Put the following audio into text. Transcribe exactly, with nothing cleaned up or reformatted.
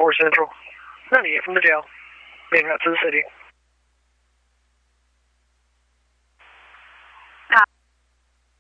four Central. ninety-eight from the jail. En route to the city.